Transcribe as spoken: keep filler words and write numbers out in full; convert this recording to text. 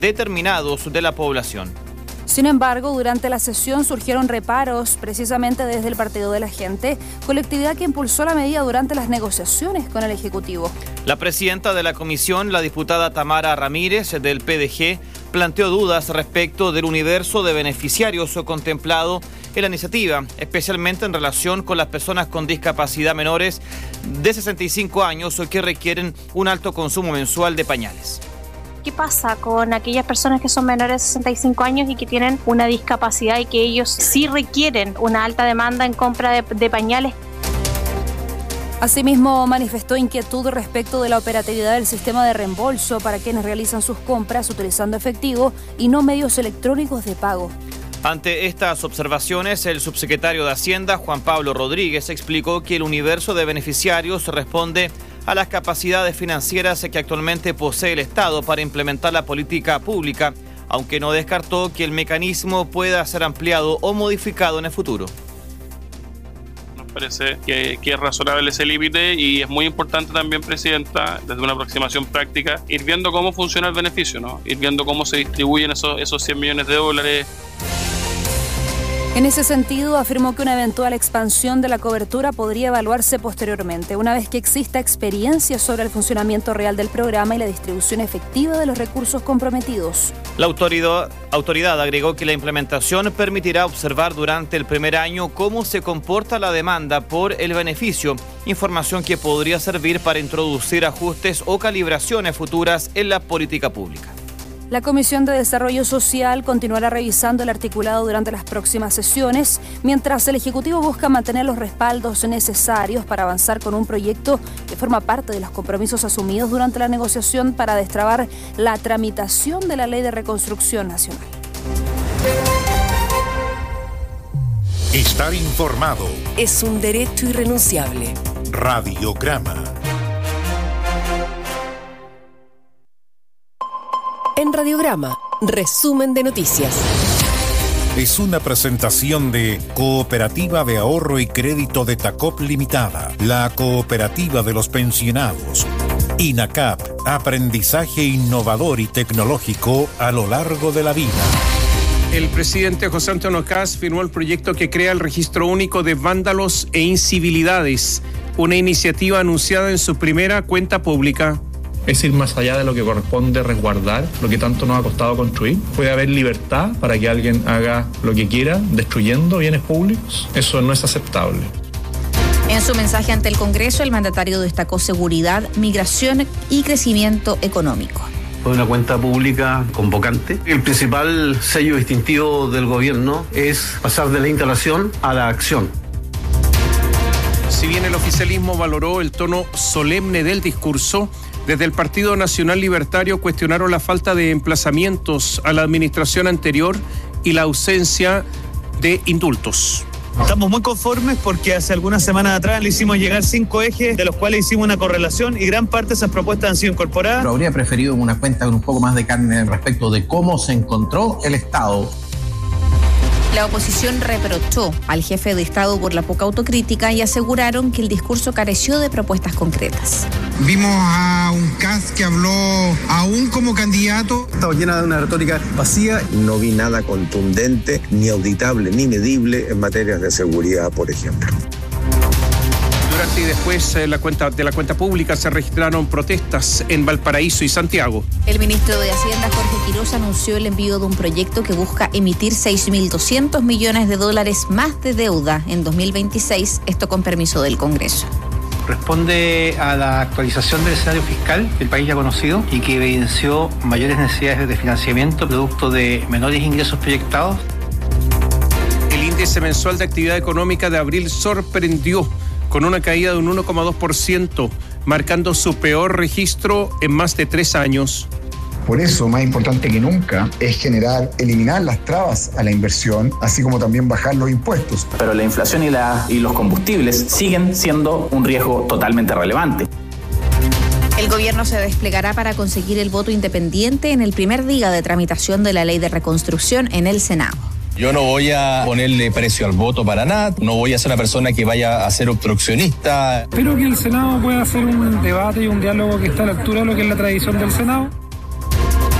determinados de la población. Sin embargo, durante la sesión surgieron reparos precisamente desde el Partido de la Gente, colectividad que impulsó la medida durante las negociaciones con el Ejecutivo. La presidenta de la comisión, la diputada Tamara Ramírez del P D G, planteó dudas respecto del universo de beneficiarios contemplado en la iniciativa, especialmente en relación con las personas con discapacidad menores de sesenta y cinco años que requieren un alto consumo mensual de pañales. ¿Qué pasa con aquellas personas que son menores de sesenta y cinco años y que tienen una discapacidad y que ellos sí requieren una alta demanda en compra de, de pañales? Asimismo, manifestó inquietud respecto de la operatividad del sistema de reembolso para quienes realizan sus compras utilizando efectivo y no medios electrónicos de pago. Ante estas observaciones, el subsecretario de Hacienda, Juan Pablo Rodríguez, explicó que el universo de beneficiarios responde a las capacidades financieras que actualmente posee el Estado para implementar la política pública, aunque no descartó que el mecanismo pueda ser ampliado o modificado en el futuro. Nos parece que, que es razonable ese límite y es muy importante también, Presidenta, desde una aproximación práctica, ir viendo cómo funciona el beneficio, ¿no? Ir viendo cómo se distribuyen esos, esos cien millones de dólares. En ese sentido, afirmó que una eventual expansión de la cobertura podría evaluarse posteriormente, una vez que exista experiencia sobre el funcionamiento real del programa y la distribución efectiva de los recursos comprometidos. La autoridad, autoridad agregó que la implementación permitirá observar durante el primer año cómo se comporta la demanda por el beneficio, información que podría servir para introducir ajustes o calibraciones futuras en la política pública. La Comisión de Desarrollo Social continuará revisando el articulado durante las próximas sesiones, mientras el Ejecutivo busca mantener los respaldos necesarios para avanzar con un proyecto que forma parte de los compromisos asumidos durante la negociación para destrabar la tramitación de la Ley de Reconstrucción Nacional. Estar informado es un derecho irrenunciable. Radiograma. En Radiograma, resumen de noticias. Es una presentación de Cooperativa de Ahorro y Crédito de Tacop Limitada, la cooperativa de los pensionados. INACAP, aprendizaje innovador y tecnológico a lo largo de la vida. El presidente José Antonio Kast firmó el proyecto que crea el registro único de vándalos e incivilidades, una iniciativa anunciada en su primera cuenta pública. Es ir más allá de lo que corresponde resguardar, lo que tanto nos ha costado construir. Puede haber libertad para que alguien haga lo que quiera, destruyendo bienes públicos. Eso no es aceptable. En su mensaje ante el Congreso, el mandatario destacó seguridad, migración y crecimiento económico. Fue una cuenta pública convocante. El principal sello distintivo del gobierno es pasar de la instalación a la acción. Si bien el oficialismo valoró el tono solemne del discurso, desde el Partido Nacional Libertario cuestionaron la falta de emplazamientos a la administración anterior y la ausencia de indultos. Estamos muy conformes porque hace algunas semanas atrás le hicimos llegar cinco ejes, de los cuales hicimos una correlación y gran parte de esas propuestas han sido incorporadas. Pero habría preferido una cuenta con un poco más de carne respecto de cómo se encontró el Estado. La oposición reprochó al jefe de Estado por la poca autocrítica y aseguraron que el discurso careció de propuestas concretas. Vimos a un Kast que habló aún como candidato. Estaba llena de una retórica vacía. No vi nada contundente, ni auditable, ni medible en materias de seguridad, por ejemplo. Durante y después de la cuenta, de la cuenta pública se registraron protestas en Valparaíso y Santiago. El ministro de Hacienda, Jorge Quiroz, anunció el envío de un proyecto que busca emitir seis mil doscientos millones de dólares más de deuda en dos mil veintiséis, esto con permiso del Congreso. Responde a la actualización del escenario fiscal que el país ya ha conocido y que evidenció mayores necesidades de financiamiento producto de menores ingresos proyectados. El índice mensual de actividad económica de abril sorprendió con una caída de un uno coma dos por ciento, marcando su peor registro en más de tres años. Por eso, más importante que nunca, es generar, eliminar las trabas a la inversión, así como también bajar los impuestos. Pero la inflación y, la, y los combustibles siguen siendo un riesgo totalmente relevante. El gobierno se desplegará para conseguir el voto independiente en el primer día de tramitación de la Ley de Reconstrucción en el Senado. Yo no voy a ponerle precio al voto para nada, no voy a ser una persona que vaya a ser obstruccionista. Espero que el Senado pueda hacer un debate y un diálogo que está a la altura de lo que es la tradición del Senado.